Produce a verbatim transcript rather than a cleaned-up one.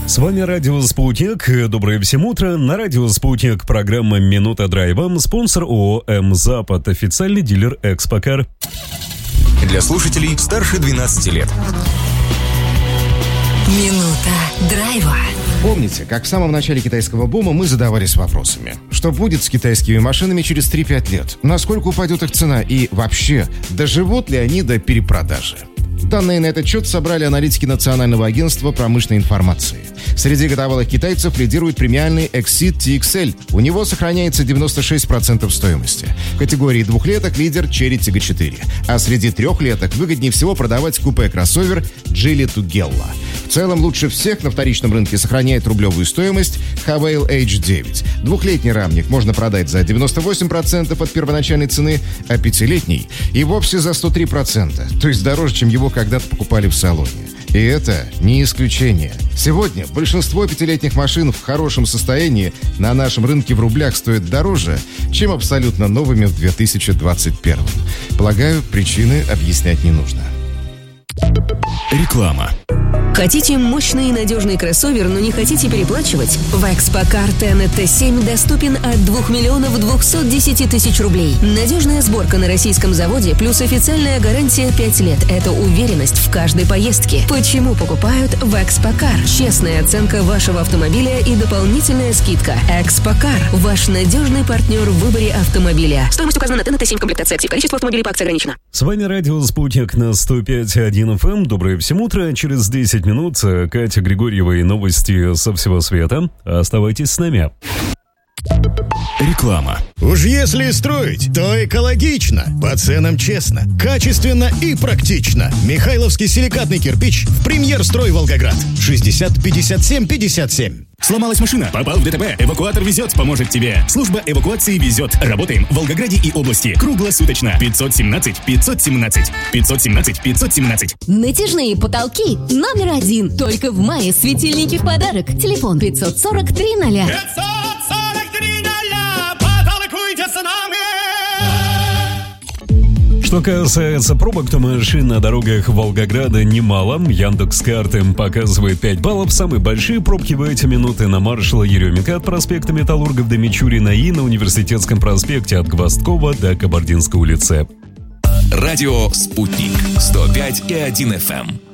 С вами Радио Спутник. Доброе всем утро. На Радио Спутник программа «Минута драйва». Спонсор ООО «М-Запад». Официальный дилер «Экспокар». Для слушателей старше двенадцати лет. Минута драйва. Помните, как в самом начале китайского бума мы задавались вопросами. Что будет с китайскими машинами через три-пять лет? Насколько упадет их цена? И вообще, доживут ли они до перепродажи? Данные на этот счет собрали аналитики Национального агентства промышленной информации. Среди годовалых китайцев лидирует премиальный Exit ти икс эль. У него сохраняется девяносто шесть процентов стоимости. В категории двухлеток лидер Chery Tiggo четыре. А среди трехлеток выгоднее всего продавать купе-кроссовер Geely Tugela. В целом лучше всех на вторичном рынке сохраняет рублевую стоимость Havail эйч девять. Двухлетний рамник можно продать за девяносто восемь процентов от первоначальной цены, а пятилетний и вовсе за сто три процента. То есть дороже, чем его когда-то покупали в салоне. И это не исключение. Сегодня большинство пятилетних машин в хорошем состоянии на нашем рынке в рублях стоят дороже, чем абсолютно новыми в две тысячи двадцать первом. Полагаю, причины объяснять не нужно. Реклама. Хотите мощный и надежный кроссовер, но не хотите переплачивать? В Экспокар тэ эн тэ семь доступен от двух миллионов двухсот десяти тысяч рублей. Надежная сборка на российском заводе плюс официальная гарантия пять лет. Это уверенность в каждой поездке. Почему покупают в Экспокар? Честная оценка вашего автомобиля и дополнительная скидка. Экспокар – ваш надежный партнер в выборе автомобиля. Стоимость указана на тэ эн тэ семь, комплектация актив. Количество автомобилей по акции ограничено. С вами Радио Спутник на сто пять и один эф эм. Доброе всем утро. Через десять минут Катя Григорьева и новости со всего света. Оставайтесь с нами. Реклама. Уж если строить, то экологично, по ценам честно, качественно и практично. Михайловский силикатный кирпич в Премьер-строй Волгоград. шестьдесят пятьдесят семь пятьдесят семь. Сломалась машина? Попал в ДТП? Эвакуатор везет, поможет тебе. Служба эвакуации везет. Работаем в Волгограде и области. Круглосуточно. пятьсот семнадцать пятьсот семнадцать. пятьсот семнадцать пятьсот семнадцать. Натяжные потолки номер один. Только в мае светильники в подарок. Телефон пятьсот сорок три ноля. пятьсот сорок три ноля. Потолкуйте с нами. Что касается пробок, то машин на дорогах Волгограда немало. Яндекс.Карты показывает пять баллов. Самые большие пробки в эти минуты на маршала Еременко от проспекта Металлургов до Мичурина и на Университетском проспекте от Гвоздкова до Кабардинской улицы. Радио «Спутник» сто пять и один эф эм.